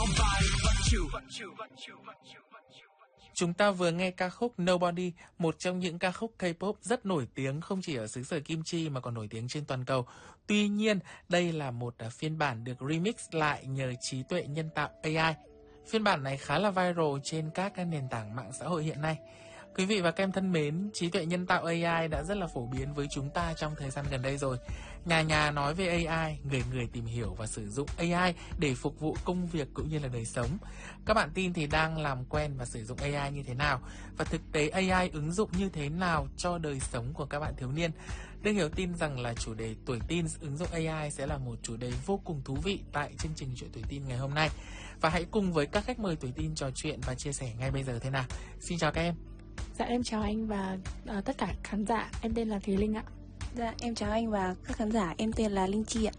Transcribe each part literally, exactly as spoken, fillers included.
Chúng ta vừa nghe ca khúc Nobody, một trong những ca khúc K-pop rất nổi tiếng không chỉ ở xứ sở Kim Chi mà còn nổi tiếng trên toàn cầu. Tuy nhiên, đây là một phiên bản được remix lại nhờ trí tuệ nhân tạo A I. Phiên bản này khá là viral trên các nền tảng mạng xã hội hiện nay. Quý vị và các em thân mến, trí tuệ nhân tạo A I đã rất là phổ biến với chúng ta trong thời gian gần đây rồi. Nhà nhà nói về A I, người người tìm hiểu và sử dụng A I để phục vụ công việc cũng như là đời sống. Các bạn tin thì đang làm quen và sử dụng A I như thế nào? Và thực tế A I ứng dụng như thế nào cho đời sống của các bạn thiếu niên? Đương Hiểu tin rằng là chủ đề tuổi teen ứng dụng A I sẽ là một chủ đề vô cùng thú vị tại chương trình Chuyện Tuổi Teen ngày hôm nay. Và hãy cùng với các khách mời tuổi teen trò chuyện và chia sẻ ngay bây giờ thế nào. Xin chào các em. Dạ em chào anh và uh, tất cả khán giả, em tên là Thùy Linh ạ. Dạ em chào anh và các khán giả, em tên là Linh Chi ạ.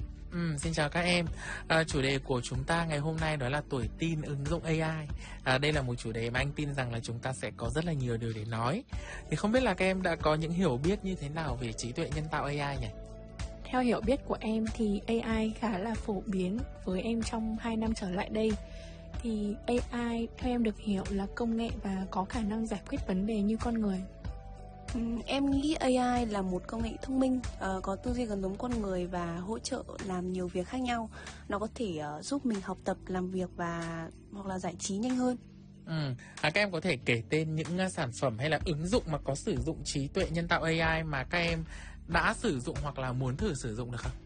Ừ, xin chào các em. À, chủ đề của chúng ta ngày hôm nay đó là tuổi teen ứng dụng A I. À, đây là một chủ đề mà anh tin rằng là chúng ta sẽ có rất là nhiều điều để nói. Thì không biết là các em đã có những hiểu biết như thế nào về trí tuệ nhân tạo A I nhỉ? Theo hiểu biết của em thì A I khá là phổ biến với em trong hai năm trở lại đây. Thì A I theo em được hiểu là công nghệ và có khả năng giải quyết vấn đề như con người. Ừ, em nghĩ A I là một công nghệ thông minh, uh, có tư duy gần giống con người và hỗ trợ làm nhiều việc khác nhau. Nó có thể uh, giúp mình học tập, làm việc và hoặc là giải trí nhanh hơn. Ừ. À, các em có thể kể tên những uh, sản phẩm hay là ứng dụng mà có sử dụng trí tuệ nhân tạo A I mà các em đã sử dụng hoặc là muốn thử sử dụng được không?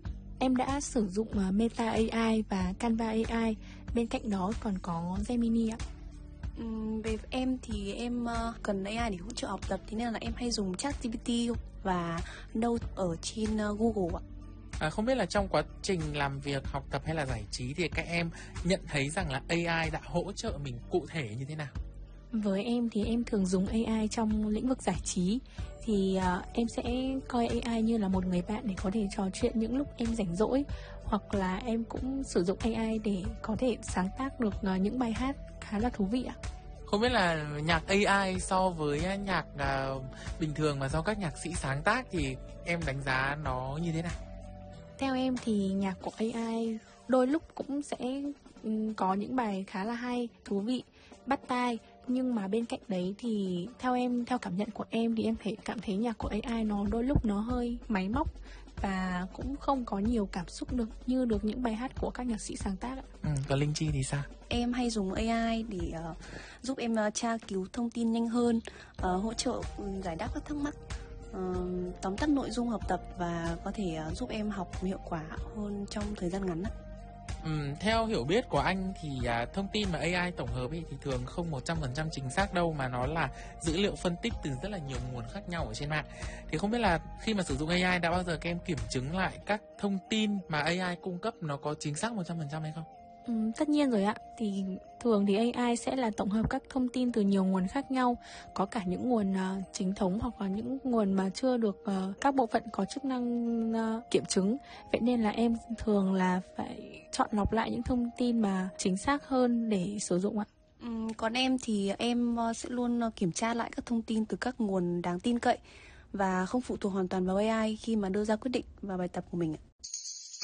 Em đã sử dụng uh, Meta A I và Canva A I. Bên cạnh đó còn có Gemini ạ. Uhm, về em thì em uh, cần A I để hỗ trợ học tập, thế nên là em hay dùng ChatGPT và Note ở trên uh, Google ạ. À, không biết là trong quá trình làm việc, học tập hay là giải trí thì các em nhận thấy rằng là A I đã hỗ trợ mình cụ thể như thế nào? Với em thì em thường dùng A I trong lĩnh vực giải trí. Thì uh, em sẽ coi A I như là một người bạn để có thể trò chuyện những lúc em rảnh rỗi. Hoặc là em cũng sử dụng A I để có thể sáng tác được uh, những bài hát khá là thú vị ạ. Không biết là nhạc A I so với nhạc uh, bình thường mà do các nhạc sĩ sáng tác thì em đánh giá nó như thế nào? Theo em thì nhạc của A I đôi lúc cũng sẽ um, có những bài khá là hay, thú vị, bắt tai. Nhưng mà bên cạnh đấy thì theo em, theo cảm nhận của em thì em thấy cảm thấy nhạc của A I nó đôi lúc nó hơi máy móc và cũng không có nhiều cảm xúc được như được những bài hát của các nhạc sĩ sáng tác ạ. Ừ, còn Linh Chi thì sao? Em hay dùng A I để uh, giúp em uh, tra cứu thông tin nhanh hơn, uh, hỗ trợ um, giải đáp các thắc mắc, uh, tóm tắt nội dung học tập và có thể uh, giúp em học hiệu quả hơn trong thời gian ngắn. Ừ, theo hiểu biết của anh thì à, thông tin mà A I tổng hợp ấy thì thường không một trăm phần trăm chính xác đâu, mà nó là dữ liệu phân tích từ rất là nhiều nguồn khác nhau ở trên mạng. Thì không biết là khi mà sử dụng A I đã bao giờ các em kiểm chứng lại các thông tin mà A I cung cấp nó có chính xác một trăm phần trăm hay không? Ừ, tất nhiên rồi ạ. Thì thường thì A I sẽ là tổng hợp các thông tin từ nhiều nguồn khác nhau, có cả những nguồn uh, chính thống hoặc là những nguồn mà chưa được uh, các bộ phận có chức năng uh, kiểm chứng. Vậy nên là em thường là phải chọn lọc lại những thông tin mà chính xác hơn để sử dụng ạ. Ừ, còn em thì em uh, sẽ luôn uh, kiểm tra lại các thông tin từ các nguồn đáng tin cậy và không phụ thuộc hoàn toàn vào A I khi mà đưa ra quyết định và bài tập của mình ạ.